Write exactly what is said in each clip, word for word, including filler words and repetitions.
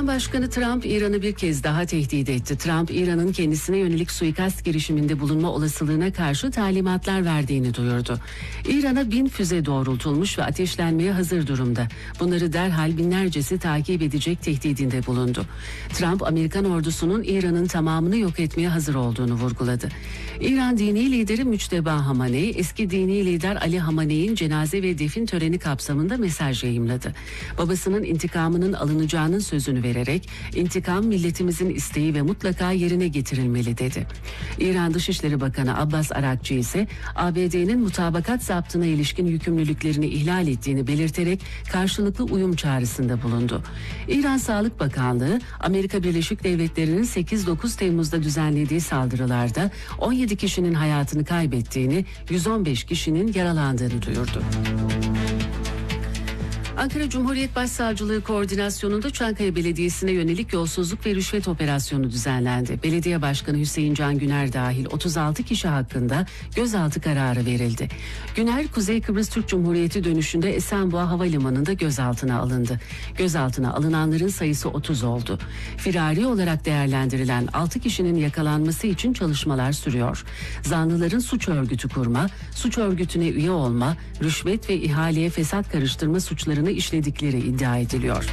Amerikan Başkanı Trump İran'ı bir kez daha tehdit etti. Trump, İran'ın kendisine yönelik suikast girişiminde bulunma olasılığına karşı talimatlar verdiğini duyurdu. İran'a bin füze doğrultulmuş ve ateşlenmeye hazır durumda. Bunları derhal binlercesi takip edecek tehdidinde bulundu. Trump, Amerikan ordusunun İran'ın tamamını yok etmeye hazır olduğunu vurguladı. İran dini lideri Müçteba Hamaney, eski dini lider Ali Hamaney'in cenaze ve defin töreni kapsamında mesaj yayımladı. Babasının intikamının alınacağının sözünü vererek, intikam milletimizin isteği ve mutlaka yerine getirilmeli dedi. İran Dışişleri Bakanı Abbas Arakçı ise A B D'nin mutabakat zaptına ilişkin yükümlülüklerini ihlal ettiğini belirterek karşılıklı uyum çağrısında bulundu. İran Sağlık Bakanlığı, Amerika Birleşik Devletleri'nin sekiz dokuz Temmuz'da düzenlediği saldırılarda on yedi kişinin hayatını kaybettiğini, yüz on beş kişinin yaralandığını duyurdu. Ankara Cumhuriyet Başsavcılığı koordinasyonunda Çankaya Belediyesi'ne yönelik yolsuzluk ve rüşvet operasyonu düzenlendi. Belediye Başkanı Hüseyin Can Güner dahil otuz altı kişi hakkında gözaltı kararı verildi. Güner, Kuzey Kıbrıs Türk Cumhuriyeti dönüşünde Esenboğa Havalimanı'nda gözaltına alındı. Gözaltına alınanların sayısı otuz oldu. Firari olarak değerlendirilen altı kişinin yakalanması için çalışmalar sürüyor. Zanlıların suç örgütü kurma, suç örgütüne üye olma, rüşvet ve ihaleye fesat karıştırma suçlarını işledikleri iddia ediliyor.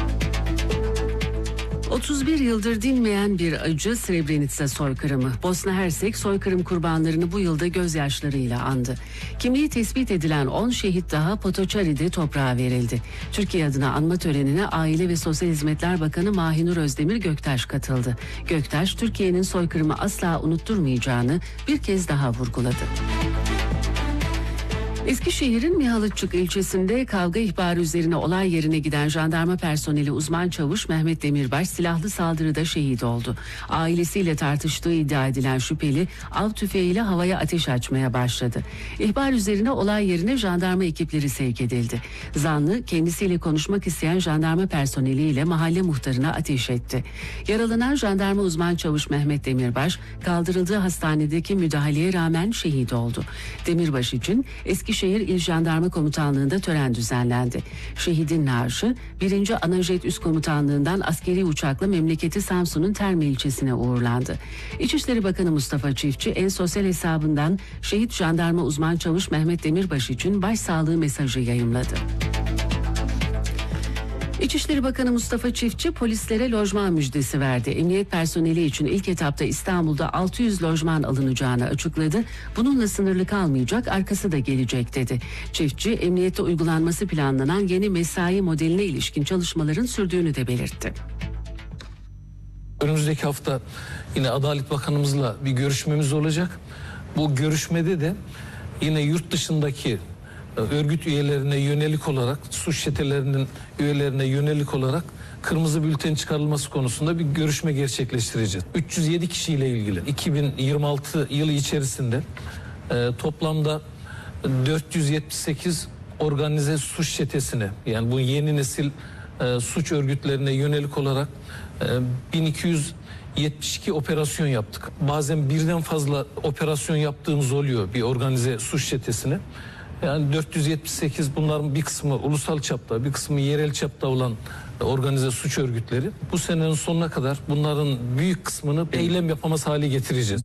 otuz bir yıldır dinmeyen bir acı Srebrenica soykırımı. Bosna Hersek soykırım kurbanlarını bu yılda gözyaşlarıyla andı. Kimliği tespit edilen on şehit daha Potoçari'de toprağa verildi. Türkiye adına anma törenine Aile ve Sosyal Hizmetler Bakanı Mahinur Özdemir Göktaş katıldı. Göktaş, Türkiye'nin soykırımı asla unutturmayacağını bir kez daha vurguladı. Eskişehir'in Mihalıççık ilçesinde kavga ihbarı üzerine olay yerine giden jandarma personeli uzman çavuş Mehmet Demirbaş silahlı saldırıda şehit oldu. Ailesiyle tartıştığı iddia edilen şüpheli av tüfeğiyle havaya ateş açmaya başladı. İhbar üzerine olay yerine jandarma ekipleri sevk edildi. Zanlı kendisiyle konuşmak isteyen jandarma personeliyle mahalle muhtarına ateş etti. Yaralanan jandarma uzman çavuş Mehmet Demirbaş kaldırıldığı hastanedeki müdahaleye rağmen şehit oldu. Demirbaş için Eskişehir Eskişehir İl Jandarma Komutanlığı'nda tören düzenlendi. Şehidin naaşı birinci Anajet Üst Komutanlığı'ndan askeri uçakla memleketi Samsun'un Terme ilçesine uğurlandı. İçişleri Bakanı Mustafa Çiftçi en sosyal hesabından şehit jandarma uzman çavuş Mehmet Demirbaş için başsağlığı mesajı yayımladı. İçişleri Bakanı Mustafa Çiftçi polislere lojman müjdesi verdi. Emniyet personeli için ilk etapta İstanbul'da altı yüz lojman alınacağını açıkladı. Bununla sınırlı kalmayacak, arkası da gelecek dedi. Çiftçi, emniyette uygulanması planlanan yeni mesai modeline ilişkin çalışmaların sürdüğünü de belirtti. Önümüzdeki hafta yine Adalet Bakanımızla bir görüşmemiz olacak. Bu görüşmede de yine yurt dışındaki örgüt üyelerine yönelik olarak, suç çetelerinin üyelerine yönelik olarak kırmızı bülten çıkarılması konusunda bir görüşme gerçekleştireceğiz. üç yüz yedi kişiyle ilgili iki bin yirmi altı yılı içerisinde e, toplamda dört yüz yetmiş sekiz organize suç çetesine, yani bu yeni nesil e, suç örgütlerine yönelik olarak e, bin iki yüz yetmiş iki operasyon yaptık. Bazen birden fazla operasyon yaptığımız oluyor bir organize suç çetesine. Yani dört yüz yetmiş sekiz, bunların bir kısmı ulusal çapta, bir kısmı yerel çapta olan organize suç örgütleri. Bu senenin sonuna kadar bunların büyük kısmını eylem yapamaz hale getireceğiz.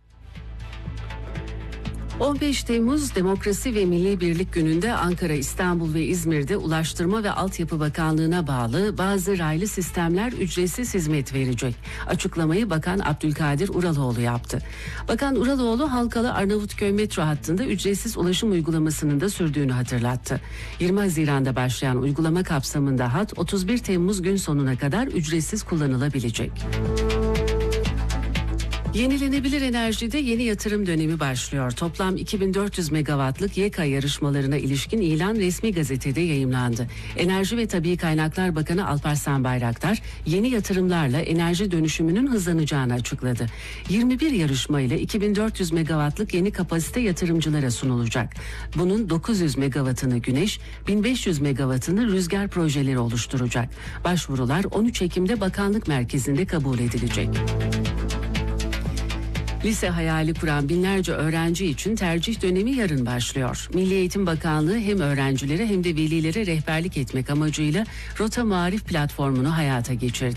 on beş Temmuz Demokrasi ve Milli Birlik Günü'nde Ankara, İstanbul ve İzmir'de Ulaştırma ve Altyapı Bakanlığı'na bağlı bazı raylı sistemler ücretsiz hizmet verecek. Açıklamayı Bakan Abdülkadir Uraloğlu yaptı. Bakan Uraloğlu, Halkalı Arnavutköy metro hattında ücretsiz ulaşım uygulamasının da sürdüğünü hatırlattı. yirmi Haziran'da başlayan uygulama kapsamında hat otuz bir Temmuz gün sonuna kadar ücretsiz kullanılabilecek. Yenilenebilir enerjide yeni yatırım dönemi başlıyor. Toplam iki bin dört yüz megawattlık Y K A yarışmalarına ilişkin ilan resmi gazetede yayımlandı. Enerji ve Tabii Kaynaklar Bakanı Alparslan Bayraktar, yeni yatırımlarla enerji dönüşümünün hızlanacağını açıkladı. yirmi bir yarışma ile iki bin dört yüz megawattlık yeni kapasite yatırımcılara sunulacak. Bunun dokuz yüz megawattını güneş, bin beş yüz megawattını rüzgar projeleri oluşturacak. Başvurular on üç Ekim'de Bakanlık Merkezi'nde kabul edilecek. Lise hayali kuran binlerce öğrenci için tercih dönemi yarın başlıyor. Milli Eğitim Bakanlığı hem öğrencilere hem de velilere rehberlik etmek amacıyla Rota Muarif platformunu hayata geçirdi.